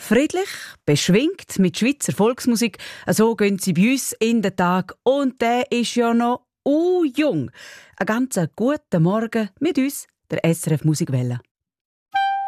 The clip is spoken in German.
Friedlich, beschwingt mit Schweizer Volksmusik, so gehen sie bei uns in den Tag. Und der ist ja noch jung. Einen ganz guten Morgen mit uns, der SRF Musikwelle.